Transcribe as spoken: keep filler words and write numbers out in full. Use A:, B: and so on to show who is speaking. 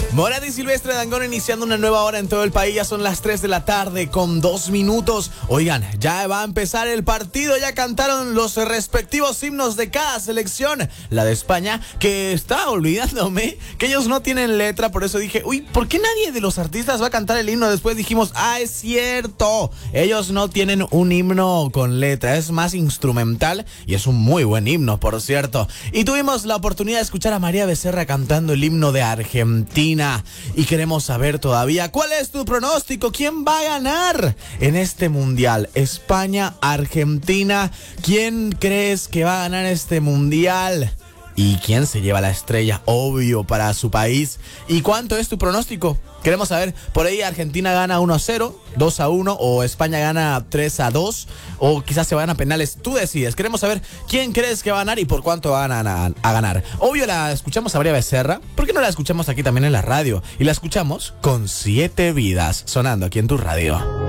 A: Morat y Silvestre Dangond iniciando una nueva hora en todo el país. Ya son las tres de la tarde con dos minutos. Oigan, ya va a empezar el partido. Ya cantaron los respectivos himnos de cada selección. La de España, que está olvidándome que ellos no tienen letra. Por eso dije, uy, ¿por qué nadie de los artistas va a cantar el himno? Después dijimos, ah, es cierto, ellos no tienen un himno con letra. Es más instrumental y es un muy buen himno, por cierto. Y tuvimos la oportunidad de escuchar a María Becerra cantando el himno de Argentina. Y queremos saber todavía, ¿cuál es tu pronóstico? ¿Quién va a ganar en este mundial? España, Argentina. ¿Quién crees que va a ganar este mundial? ¿Y quién se lleva la estrella? Obvio, para su país. ¿Y cuánto es tu pronóstico? Queremos saber, por ahí Argentina gana uno a cero, dos a uno, o España gana tres a dos, o quizás se vayan a penales. Tú decides. Queremos saber quién crees que va a ganar y por cuánto van a, a ganar. Obvio, la escuchamos a María Becerra. ¿Por qué no la escuchamos aquí también en la radio? Y la escuchamos con Siete Vidas, sonando aquí en tu radio.